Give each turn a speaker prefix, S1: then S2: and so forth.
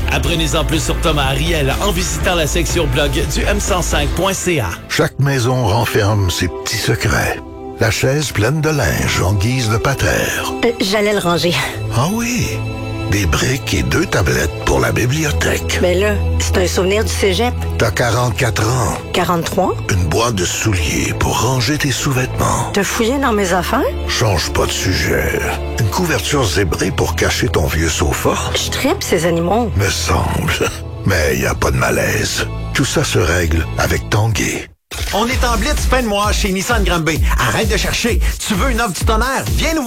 S1: Apprenez-en plus sur Thomas Ariel en visitant la section blog du m105.ca.
S2: Chaque maison renferme ses petits secrets. La chaise pleine de linge en guise de patère.
S3: J'allais le ranger.
S2: Ah oui, des briques et 2 tablettes pour la bibliothèque.
S3: Mais là, c'est un souvenir du cégep.
S2: T'as 44 ans.
S3: 43?
S2: Une boîte de souliers pour ranger tes sous-vêtements.
S3: T'as fouillé dans mes affaires?
S2: Change pas de sujet. Une couverture zébrée pour cacher ton vieux sofa.
S3: Je tripe ces animaux.
S2: Me semble. Mais y a pas de malaise. Tout ça se règle avec Tanguay.
S4: On est en blitz fin de mois chez Nissan Granby. Arrête de chercher. Tu veux une offre du tonnerre? Viens nous voir.